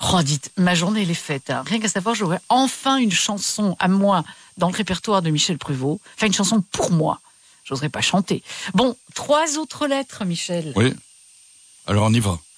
Oh, dites, ma journée, elle est faite. Hein. Rien qu'à savoir, j'aurai enfin une chanson à moi dans le répertoire de Michel Pruvot. Enfin, une chanson pour moi. J'oserais pas chanter. Bon, 3 autres lettres, Michel. Oui. Alors, on y va.